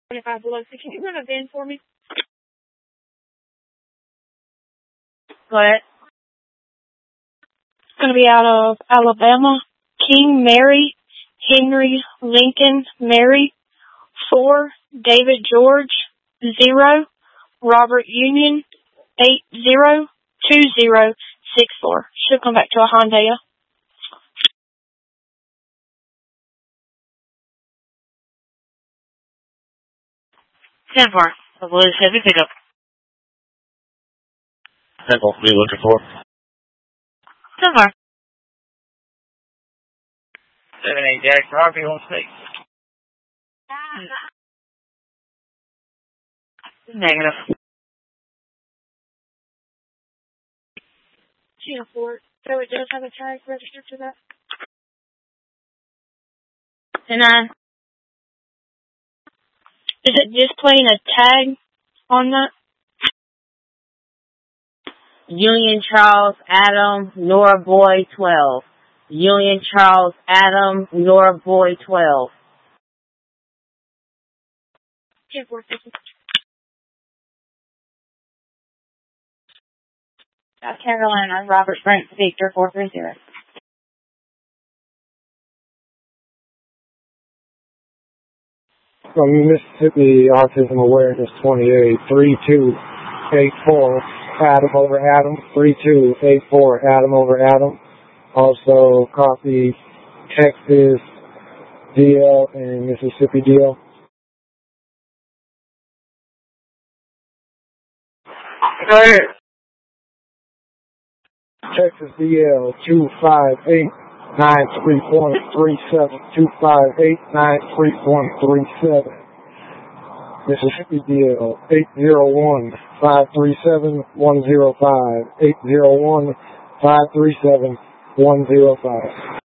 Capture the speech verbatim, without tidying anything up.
twenty-five below. So can you run a V I N for me? Go ahead. It's going to be out of Alabama. King Mary, Henry Lincoln Mary, four, David George, zero, Robert Union, eight zero two zero six four. Should come back to a Hyundai. ten four. The blue Chevy pickup. ten four. What are you looking for? ten four. seven eight Jack Harvey on six. Negative. She afford. So it does have a tag registered to that? ten nine. Is it displaying a tag on that? Union Charles Adam Nora Boy twelve. Union Charles Adam Nora Boy twelve. ten four. South Carolina, Robert Brent Victor four three zero. From Mississippi Autism Awareness twenty-eight, three two eight four, Adam over Adam, three two eight four, Adam over Adam. Also copy Texas D L and Mississippi D L. Go ahead. Texas D L two five eight nine three one three seven, two five eight nine three one three seven. Mississippi D L eight zero one five three seven one zero five, eight zero one five three seven one zero five.